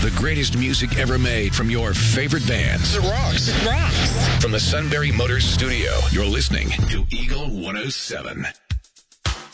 The greatest music ever made from your favorite bands. It rocks. It rocks. From the Sunbury Motors Studio, you're listening to Eagle 107.